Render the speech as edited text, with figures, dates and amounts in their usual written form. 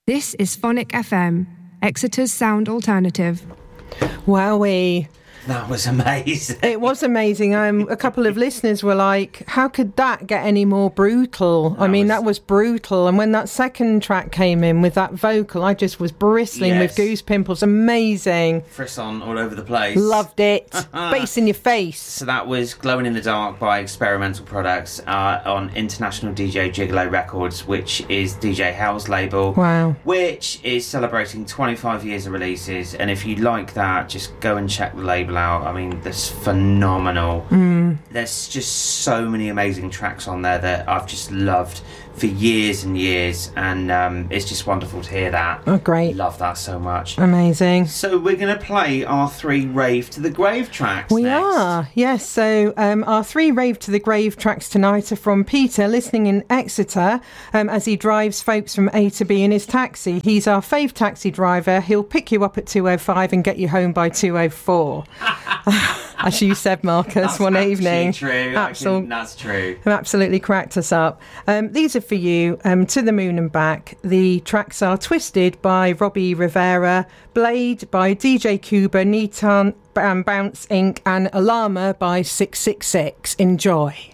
This is Phonic FM, Exeter's sound alternative. Wowee. That was amazing. It was amazing. A couple of listeners were like, how could that get any more brutal? That was brutal. And when that second track came in with that vocal, I just was bristling with goose pimples. Amazing. Frisson all over the place. Loved it. Bass in your face. So that was Glowing in the Dark by Experimental Products on International DJ Gigolo Records, which is DJ Hell's label. Wow. Which is celebrating 25 years of releases. And if you like that, just go and check the label out. I mean, that's phenomenal. There's just so many amazing tracks on there that I've just loved for years and years, and it's just wonderful to hear that. Oh, great. Love that so much. Amazing. So we're going to play our 3 Rave to the Grave tracks We next. are, yes. So our 3 Rave to the Grave tracks tonight are from Peter, listening in Exeter, as he drives folks from A to B in his taxi. He's our fave taxi driver. He'll pick you up at 2:05 and get you home by 2:04. As you said, Marcus, that's one evening. True. That's true. Absolutely cracked us up. These are for you, To the Moon and Back. The tracks are Twisted by Robbie Rivera, Blade by DJ Cuba, Neaton, Bounce Inc. and Alama by 666. Enjoy.